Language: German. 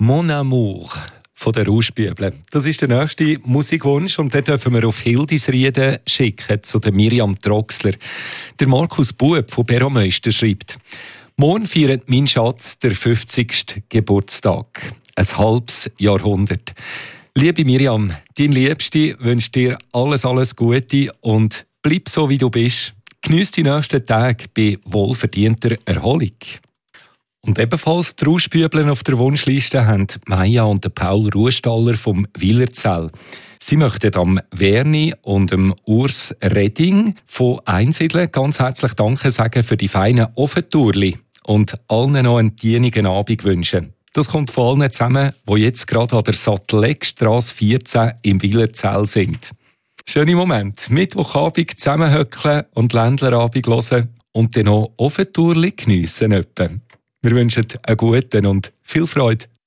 «Mon Amour» von der Rauschbüble. Das ist der nächste Musikwunsch und den dürfen wir auf Hildisrieden schicken zu der Miriam Troxler. Der Markus Bub von Beromeister schreibt: «Morgen feiert mein Schatz der 50. Geburtstag. Ein halbes Jahrhundert. Liebe Miriam, dein Liebste wünscht dir alles Gute und bleib so, wie du bist. Geniess die nächsten Tage bei wohlverdienter Erholung.» Und ebenfalls die Rauschbübeln auf der Wunschliste haben Maja und Paul Ruhestaller vom Wielerzell. Sie möchten am Werni und dem Urs Redding von Einsiedeln ganz herzlich Danke sagen für die feinen Ofentourli und allen noch einen dienenden Abend wünschen. Das kommt von allen zusammen, die jetzt gerade an der Sattelleckstrasse 14 im Wielerzell sind. Schöne Moment. Mittwochabend zusammenhöckeln und Ländlerabend hören und dann noch Ofentourli geniessen. Wir wünschen einen guten und viel Freude